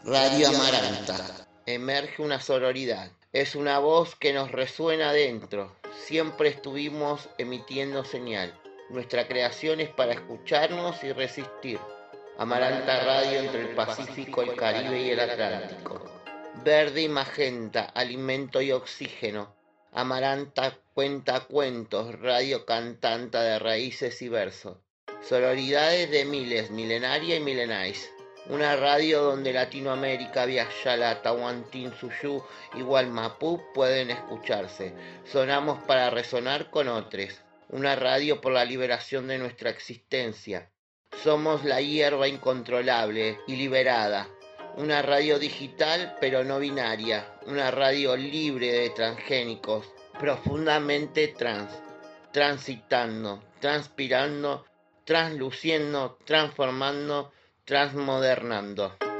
Radio Amaranta. Emerge una sororidad. Es una voz que nos resuena adentro. Siempre estuvimos emitiendo señal. Nuestra creación es para escucharnos y resistir. Amaranta Radio entre el Pacífico, el Caribe y el Atlántico. Verde y magenta, alimento y oxígeno. Amaranta cuenta cuentos, radio cantanta de raíces y versos. Sororidades de miles, milenaria y milenaris. Una radio donde Latinoamérica, Viayala, Tahuantinsuyu y Gualmapú pueden escucharse. Sonamos para resonar con otros. Una radio por la liberación de nuestra existencia. Somos la hierba incontrolable y liberada. Una radio digital pero no binaria. Una radio libre de transgénicos. Profundamente trans. Transitando, transpirando, transluciendo, transformando, transmodernando.